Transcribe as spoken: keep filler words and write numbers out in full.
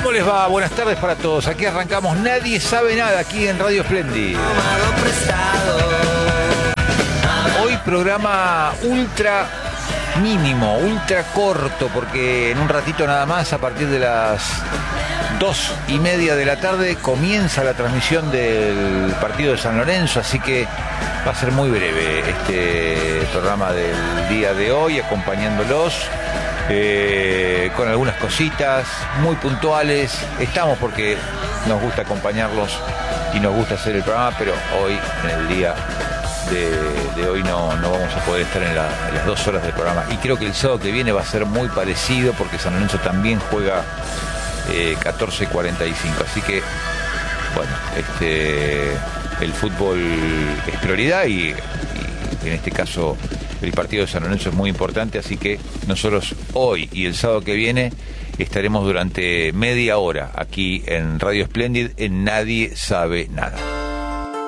¿Cómo les va? Buenas tardes para todos. Aquí arrancamos Nadie Sabe Nada, aquí en Radio Splendid. Hoy programa ultra mínimo, ultra corto, porque en un ratito nada más, a partir de las dos y media de la tarde, comienza la transmisión del partido de San Lorenzo, así que va a ser muy breve este programa del día de hoy, acompañándolos eh, con algunas cositas muy puntuales. Estamos porque nos gusta acompañarlos y nos gusta hacer el programa, pero hoy, en el día de, de hoy, no, no vamos a poder estar en, la, en las dos horas del programa. Y creo que el sábado que viene va a ser muy parecido, porque San Lorenzo también juega eh, catorce cuarenta y cinco. Así que, bueno, este... el fútbol es prioridad y, y en este caso el partido de San Lorenzo es muy importante, así que nosotros hoy y el sábado que viene estaremos durante media hora aquí en Radio Splendid en Nadie Sabe Nada.